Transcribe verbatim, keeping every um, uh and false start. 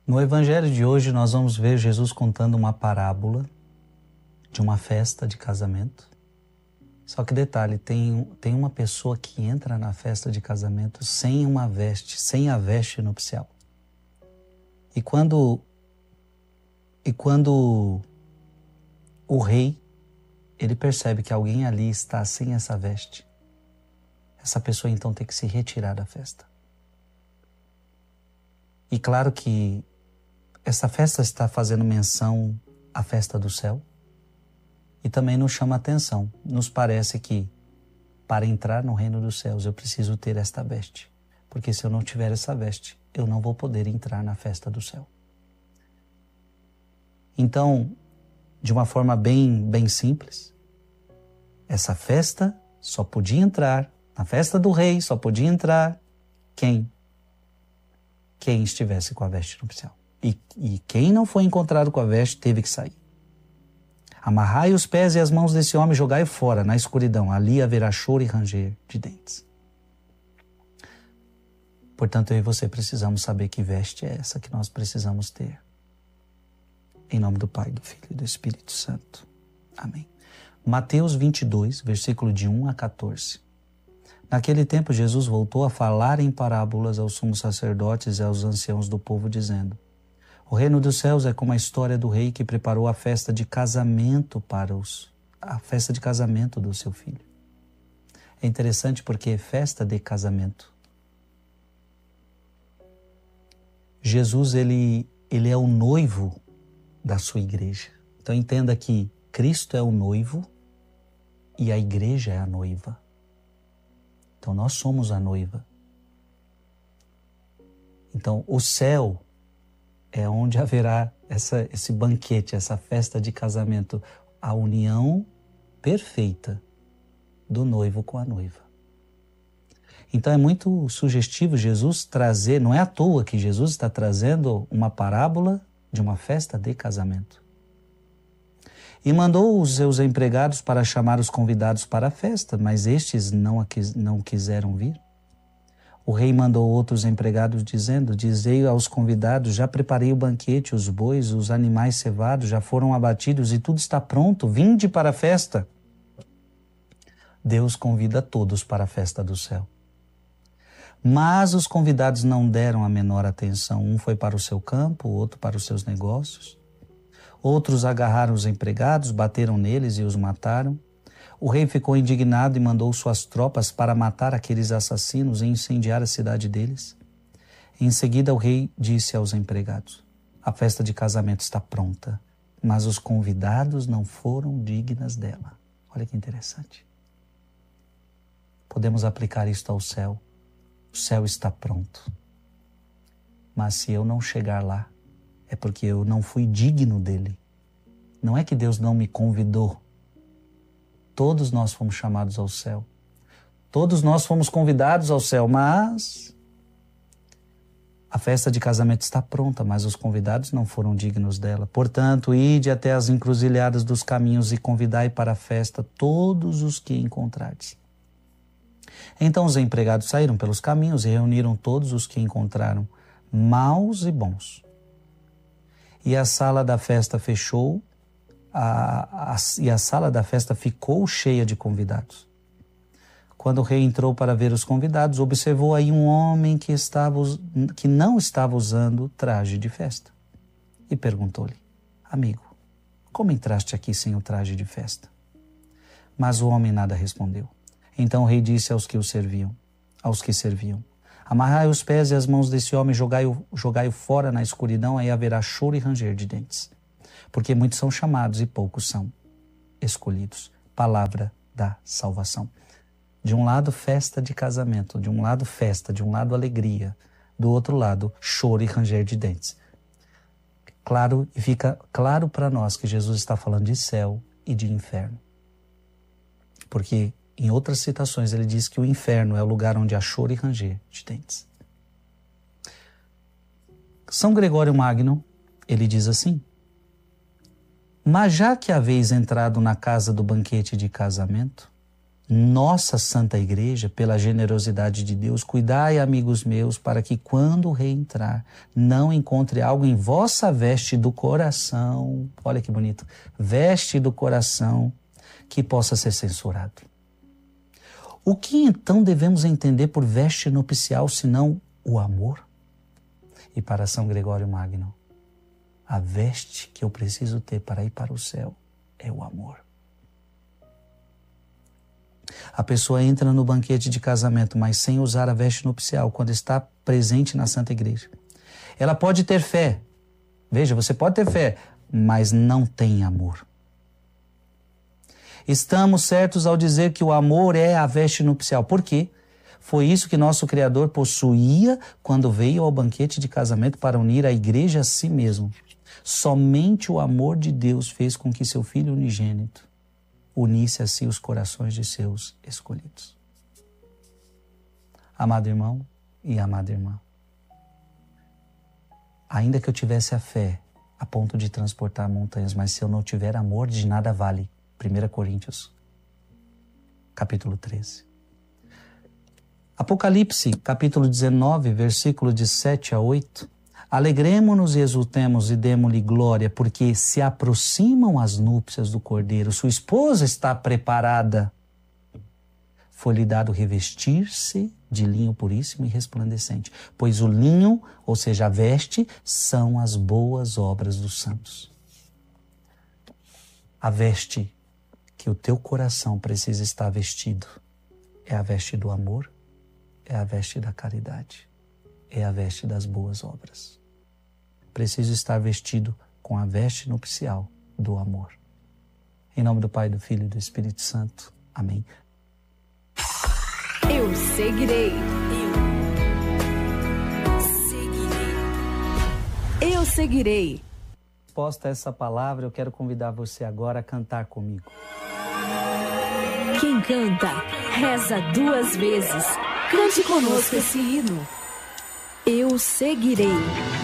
No evangelho de hoje nós vamos ver Jesus contando uma parábola de uma festa de casamento. Só que detalhe, tem, tem uma pessoa que entra na festa de casamento sem uma veste, sem a veste nupcial. E quando, e quando o rei, ele percebe que alguém ali está sem essa veste, essa pessoa então tem que se retirar da festa. E claro que essa festa está fazendo menção à festa do céu e também nos chama a atenção. Nos parece que para entrar no reino dos céus eu preciso ter esta veste, porque se eu não tiver essa veste, eu não vou poder entrar na festa do céu. Então, de uma forma bem, bem simples, essa festa só podia entrar, na festa do rei só podia entrar quem? Quem estivesse com a veste nupcial. E, e quem não foi encontrado com a veste teve que sair. Amarrai os pés e as mãos desse homem e jogai-o fora, na escuridão. Ali haverá choro e ranger de dentes. Portanto, eu e você precisamos saber que veste é essa que nós precisamos ter. Em nome do Pai, do Filho e do Espírito Santo. Amém. Mateus vinte e dois, versículo de um a quatorze. Naquele tempo, Jesus voltou a falar em parábolas aos sumos sacerdotes e aos anciãos do povo, dizendo: o reino dos céus é como a história do rei que preparou a festa de casamento para os, a festa de casamento do seu filho. É interessante porque festa de casamento. Jesus, ele, ele é o noivo da sua igreja. Então entenda que Cristo é o noivo e a igreja é a noiva. Então nós somos a noiva. Então o céu é onde haverá essa, esse banquete, essa festa de casamento, a união perfeita do noivo com a noiva. Então é muito sugestivo Jesus trazer, não é à toa que Jesus está trazendo uma parábola de uma festa de casamento. E mandou os seus empregados para chamar os convidados para a festa, mas estes não, não quiseram vir. O rei mandou outros empregados dizendo: dizei aos convidados, já preparei o banquete, os bois, os animais cevados já foram abatidos e tudo está pronto, vinde para a festa. Deus convida todos para a festa do céu. Mas os convidados não deram a menor atenção. Um foi para o seu campo, o outro para os seus negócios. Outros agarraram os empregados, bateram neles e os mataram. O rei ficou indignado e mandou suas tropas para matar aqueles assassinos e incendiar a cidade deles. Em seguida, o rei disse aos empregados: a festa de casamento está pronta, mas os convidados não foram dignas dela. Olha que interessante. Podemos aplicar isto ao céu. O céu está pronto. Mas se eu não chegar lá, é porque eu não fui digno dele. Não é que Deus não me convidou. Todos nós fomos chamados ao céu. Todos nós fomos convidados ao céu, mas a festa de casamento está pronta, mas os convidados não foram dignos dela. Portanto, ide até as encruzilhadas dos caminhos e convidai para a festa todos os que encontrardes. Então os empregados saíram pelos caminhos e reuniram todos os que encontraram, maus e bons. E a sala da festa fechou, A, a, e a sala da festa ficou cheia de convidados. Quando o rei entrou para ver os convidados, observou aí um homem que, estava, que não estava usando traje de festa. E perguntou-lhe: amigo, como entraste aqui sem o traje de festa? Mas o homem nada respondeu. Então o rei disse aos que o serviam, aos que serviam: amarrai os pés e as mãos desse homem, jogai-o, jogai-o fora na escuridão, aí haverá choro e ranger de dentes. Porque muitos são chamados e poucos são escolhidos. Palavra da salvação. De um lado, festa de casamento. De um lado, festa. De um lado, alegria. Do outro lado, choro e ranger de dentes. Claro, e fica claro para nós que Jesus está falando de céu e de inferno. Porque em outras citações ele diz que o inferno é o lugar onde há choro e ranger de dentes. São Gregório Magno, ele diz assim: mas já que haveis entrado na casa do banquete de casamento, nossa Santa Igreja, pela generosidade de Deus, cuidai, amigos meus, para que quando reentrar, não encontre algo em vossa veste do coração, olha que bonito, veste do coração, que possa ser censurado. O que então devemos entender por veste nupcial, senão o amor? E para São Gregório Magno, a veste que eu preciso ter para ir para o céu é o amor. A pessoa entra no banquete de casamento, mas sem usar a veste nupcial, quando está presente na Santa Igreja. Ela pode ter fé. Veja, você pode ter fé, mas não tem amor. Estamos certos ao dizer que o amor é a veste nupcial. Por quê? Foi isso que nosso Criador possuía quando veio ao banquete de casamento para unir a Igreja a si mesmo. Somente o amor de Deus fez com que seu Filho unigênito unisse a si os corações de seus escolhidos. Amado irmão e amada irmã, ainda que eu tivesse a fé a ponto de transportar montanhas, mas se eu não tiver amor, de nada vale. primeira Coríntios, capítulo treze. Apocalipse, capítulo dezenove, versículo de sete a oito. Alegremo-nos e exultemos e demo-lhe glória, porque se aproximam as núpcias do Cordeiro, sua esposa está preparada. Foi-lhe dado revestir-se de linho puríssimo e resplandecente, pois o linho, ou seja, a veste, são as boas obras dos santos. A veste que o teu coração precisa estar vestido é a veste do amor, é a veste da caridade, é a veste das boas obras. Preciso estar vestido com a veste nupcial do amor. Em nome do Pai, do Filho e do Espírito Santo. Amém. Eu seguirei. Eu seguirei. Eu seguirei. Resposta a essa palavra, eu quero convidar você agora a cantar comigo. Quem canta, reza duas vezes. Cante conosco esse hino. Eu seguirei.